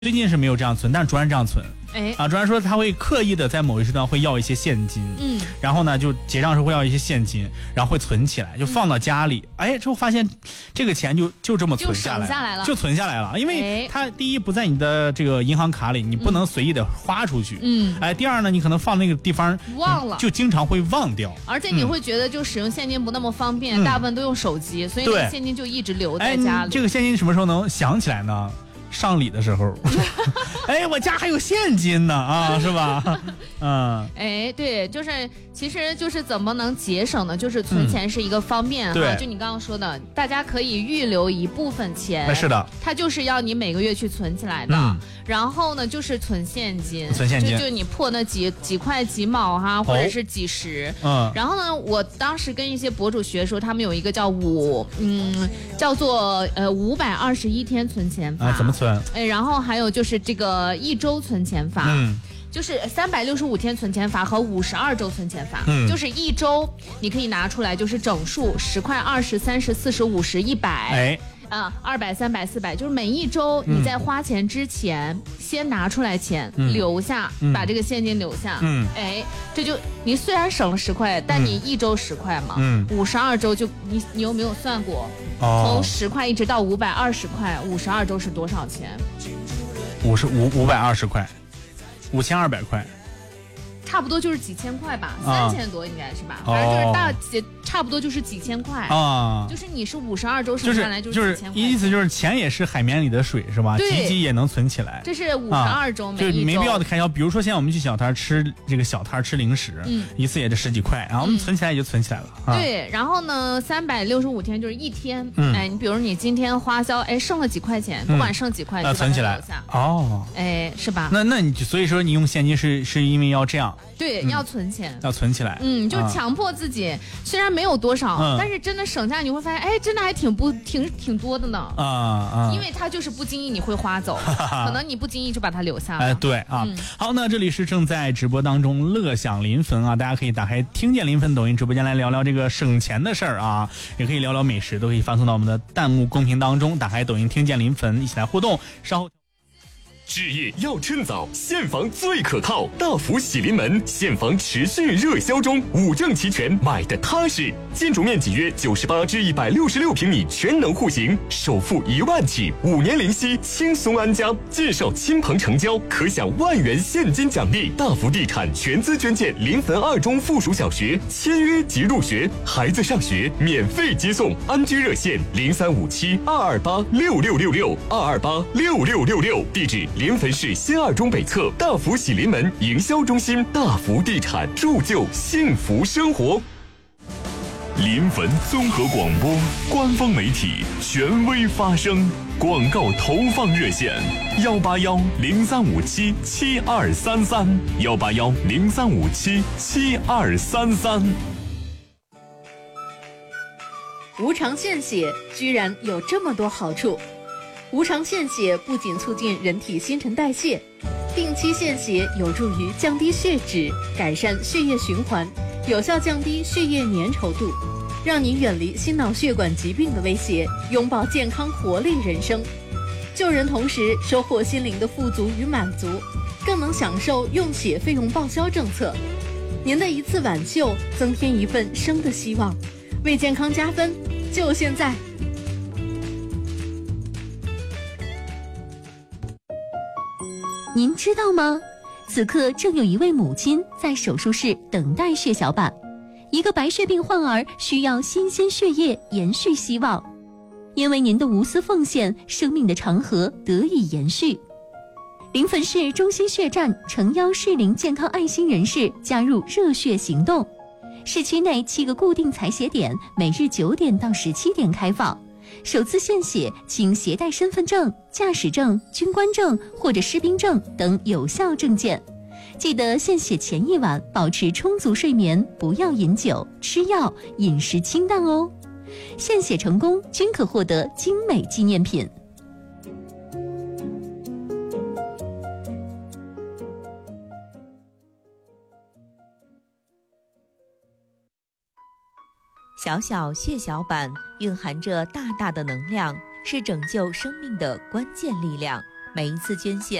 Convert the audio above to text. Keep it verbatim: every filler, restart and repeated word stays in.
最近是没有这样存，但是卓然这样存。 哎啊，卓然说他会刻意的在某一时段会要一些现金， 嗯， 然后呢就结账时候会要一些现金，然后会存起来，就放到家里。嗯、哎，之后发现这个钱就就这么存下来了， 就省下来了， 就存下来了。因为它第一不在你的这个银行卡里，你不能随意的花出去。嗯，哎，第二呢，你可能放那个地方忘了， 就经常会忘掉， 而且你会觉得就使用现金不那么方便，嗯、大部分都用手机，所以那个现金就一直留在家里。 哎、这个现金什么时候能想起来呢？上礼的时候，哎，我家还有现金呢啊，是吧？嗯， 哎，对，就是其实就是怎么能节省呢？就是存钱是一个方面哈、嗯，就你刚刚说的，大家可以预留一部分钱， 是的， 它就是要你每个月去存起来的。嗯、然后呢，就是存现金， 存现金， 就就你破那几几块几毛哈，或者是几十。 嗯， 然后呢，我当时跟一些博主学说，他们有一个叫五，嗯，叫做呃五百二十一天存钱法。 啊，怎么存？ 哎，然后还有就是这个一周存钱法，嗯，就是三百六十五天存钱法和五十二周存钱法，嗯，就是一周你可以拿出来就是整数十块、二十、三十、四十、五十、一百， 哎。 啊，二百、三百、四百，就是每一周你在花钱之前，嗯、先拿出来钱，嗯、留下，嗯、把这个现金留下。嗯，哎，这就你虽然省了十块，但你一周十块嘛，嗯，五十二周就你你有没有算过？哦，从十块一直到五百二十块，五十二周是多少钱？ 五十五五百二十块，五千二百块。 差不多就是几千块吧，三千多应该是吧，反正就是大几，差不多就是几千块啊。就是你是五十二周省下来就是几千块， 意思就是钱也是海绵里的水是吧？积积也能存起来。 这是五十二周， 就没必要的开销。比如说现在我们去小摊吃这个小摊吃零食，嗯，一次也就十几块，然后我们存起来也就存起来了。 对，然后呢，三百六十五天就是一天，哎，你比如你今天花销，哎，剩了几块钱，不管剩几块，就存起来哦， 哎，是吧？ 那那你所以说你用现金是是因为要这样。 对，要存钱， 要存起来。 嗯，就强迫自己，虽然没有多少，但是真的省下，你会发现，哎，真的还挺不挺挺多的呢。啊啊！因为它就是不经意你会花走，可能你不经意就把它留下了。 哎，对啊。好，那这里是正在直播当中乐享临汾啊，大家可以打开听见临汾抖音直播间来聊聊这个省钱的事儿啊，也可以聊聊美食，都可以发送到我们的弹幕公屏当中。打开抖音听见临汾，一起来互动。稍后。 置业要趁早，现房最可靠。大福喜临门，现房持续热销中，五证齐全，买的踏实。建筑面积约九十八至一百六十六平米，全能户型，首付一万起，五年零息，轻松安家。介绍亲朋成交，可享万元现金奖励。大福地产全资捐建临汾二中附属小学，签约即入学，孩子上学免费接送。安居热线零三五七二二八六六六六二二八六六六六，地址。临汾市新二中北侧大福喜临门营销中心，大福地产铸就幸福生活。临汾综合广播官方媒体，权威发声。广告投放热线：幺八幺零三五七七二三三，幺八幺零三五七七二三三。 无偿献血居然有这么多好处。无偿献血不仅促进人体新陈代谢，定期献血有助于降低血脂，改善血液循环，有效降低血液粘稠度，让你远离心脑血管疾病的威胁，拥抱健康活力人生。救人同时收获心灵的富足与满足，更能享受用血费用报销政策。您的一次挽救，增添一份生的希望，为健康加分，就现在！ 您知道吗？此刻正有一位母亲在手术室等待血小板，一个白血病患儿需要新鲜血液延续希望。因为您的无私奉献，生命的长河得以延续。临汾市中心血站诚邀适龄健康爱心人士加入热血行动。市区内七个固定采血点，每日九点到十七点开放。首次献血请携带身份证、驾驶证、军官证或者士兵证等有效证件。记得献血前一晚保持充足睡眠，不要饮酒、吃药，饮食清淡哦。献血成功均可获得精美纪念品。 小小血小板蕴含着大大的能量，是拯救生命的关键力量。 每一次捐献